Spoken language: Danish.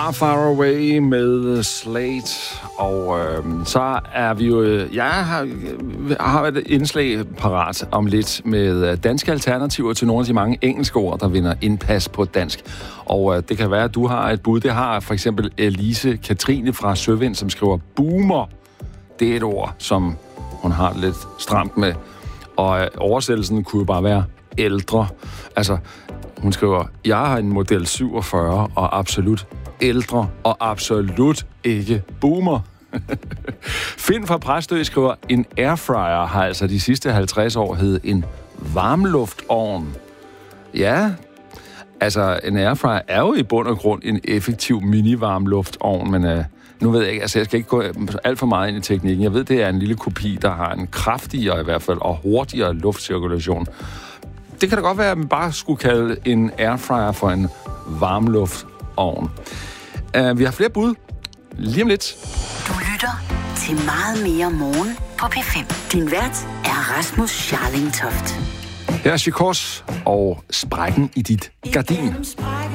Far Away med Slate, og så er vi jo... Jeg har et indslag parat om lidt med danske alternativer til nogle af de mange engelske ord, der vinder indpas på dansk. Og det kan være, at du har et bud. Det har for eksempel Elise Katrine fra Søvind, som skriver boomer. Det er et ord, som hun har lidt stramt med. Og oversættelsen kunne jo bare være ældre. Altså, hun skriver, jeg har en model 47 og absolut ældre og absolut ikke boomer. Finn fra Præstø skriver, en airfryer har altså de sidste 50 år heddet en varmluftovn. Ja, altså en airfryer er jo i bund og grund en effektiv mini-varmluftovn, men nu ved jeg ikke, altså jeg skal ikke gå alt for meget ind i teknikken. Jeg ved, det er en lille kopi, der har en kraftigere i hvert fald og hurtigere luftcirkulation. Det kan da godt være, at man bare skulle kalde en airfryer for en varmluftovn. Vi har flere bud. Lige om lidt. Du lytter til Meget mere morgen på P5. Din vært er Rasmus Scharling Toft. Her er Chikos og Sprækken i dit gardin.